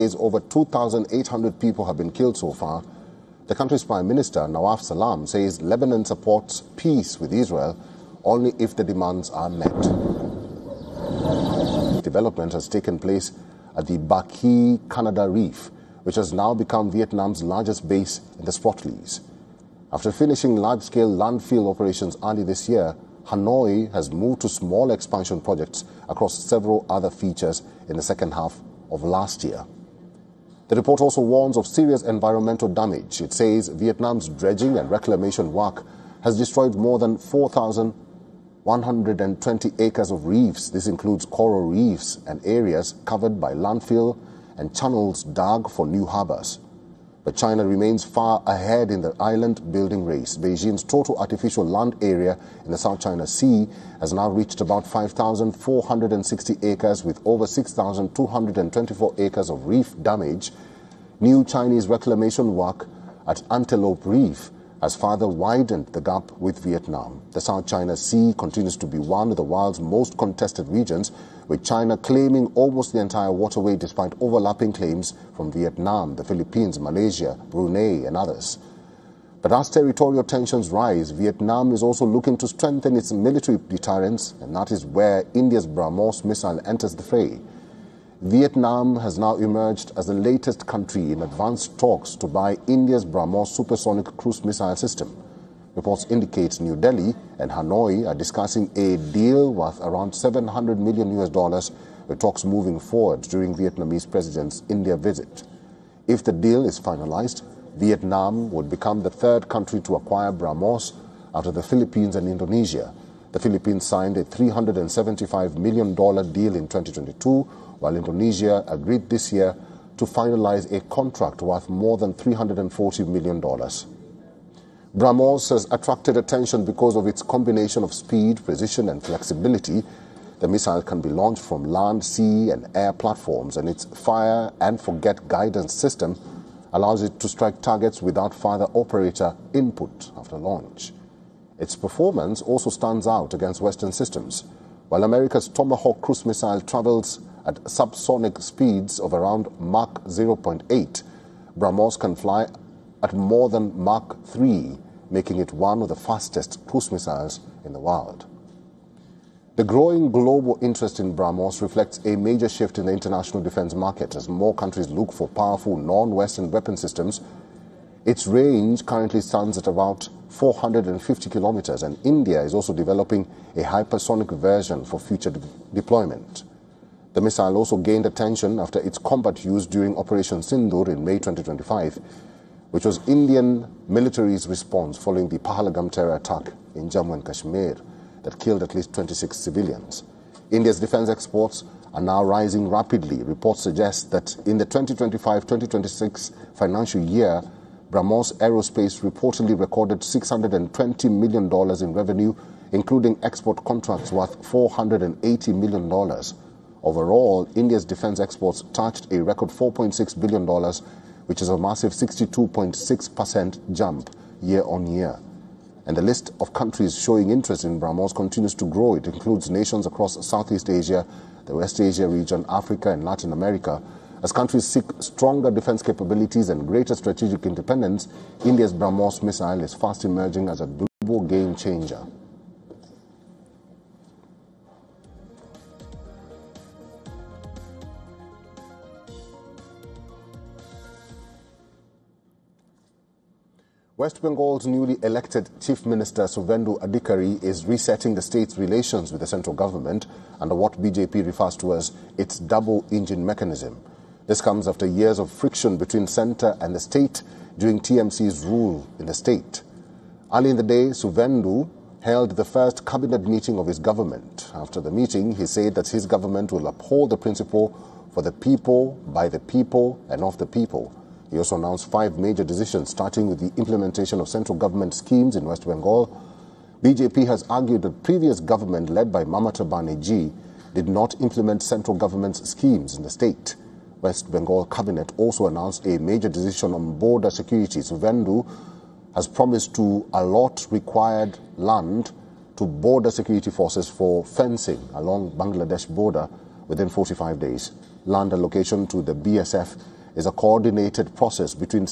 Over 2,800 people have been killed so far. The country's Prime Minister, Nawaf Salam, says Lebanon supports peace with Israel only if the demands are met. Development has taken place at the Baki Canada Reef, which has now become Vietnam's largest base in the Spratleys. After finishing large-scale landfill operations early this year, Hanoi has moved to small expansion projects across several other features in the second half of last year. The report also warns of serious environmental damage. It says Vietnam's dredging and reclamation work has destroyed more than 4,120 acres of reefs. This includes coral reefs and areas covered by landfill and channels dug for new harbors. But China remains far ahead in the island-building race. Beijing's total artificial land area in the South China Sea has now reached about 5,460 acres, with over 6,224 acres of reef damage. New Chinese reclamation work at Antelope Reef has further widened the gap with Vietnam. The South China Sea continues to be one of the world's most contested regions, with China claiming almost the entire waterway despite overlapping claims from Vietnam, the Philippines, Malaysia, Brunei and others. But as territorial tensions rise, Vietnam is also looking to strengthen its military deterrence, and that is where India's BrahMos missile enters the fray. Vietnam has now emerged as the latest country in advanced talks to buy India's BrahMos supersonic cruise missile system. Reports indicate New Delhi and Hanoi are discussing a deal worth around $700 million, with talks moving forward during Vietnamese president's India visit. If the deal is finalized, Vietnam would become the third country to acquire BrahMos after the Philippines and Indonesia. The Philippines signed a $375 million deal in 2022, while Indonesia agreed this year to finalize a contract worth more than $340 million. BrahMos has attracted attention because of its combination of speed, precision and flexibility. The missile can be launched from land, sea and air platforms, and its fire and forget guidance system allows it to strike targets without further operator input after launch. Its performance also stands out against Western systems. While America's Tomahawk cruise missile travels at subsonic speeds of around Mach 0.8, BrahMos can fly at more than Mach 3, making it one of the fastest cruise missiles in the world. The growing global interest in BrahMos reflects a major shift in the international defense market as more countries look for powerful non-Western weapon systems. Its range currently stands at about 450 kilometers, and India is also developing a hypersonic version for future deployment. The missile also gained attention after its combat use during Operation Sindoor in May 2025, which was Indian military's response following the Pahalgam terror attack in Jammu and Kashmir that killed at least 26 civilians. India's defense exports are now rising rapidly. Reports suggest that in the 2025-2026 financial year, BrahMos Aerospace reportedly recorded $620 million in revenue, including export contracts worth $480 million. Overall, India's defense exports touched a record $4.6 billion, which is a massive 62.6% jump year on year. And the list of countries showing interest in BrahMos continues to grow. It includes nations across Southeast Asia, the West Asia region, Africa and Latin America. As countries seek stronger defense capabilities and greater strategic independence, India's BrahMos missile is fast emerging as a global game changer. West Bengal's newly elected Chief Minister Suvendu Adhikari is resetting the state's relations with the central government under what BJP refers to as its double-engine mechanism. This comes after years of friction between centre and the state during TMC's rule in the state. Early in the day, Suvendu held the first cabinet meeting of his government. After the meeting, he said that his government will uphold the principle for the people, by the people and of the people. He also announced 5 major decisions, starting with the implementation of central government schemes in West Bengal. BJP has argued that previous government led by Mamata Banerjee did not implement central government's schemes in the state. West Bengal cabinet also announced a major decision on border security. Suvendu has promised to allot required land to border security forces for fencing along Bangladesh border within 45 days. Land allocation to the BSF is a coordinated process between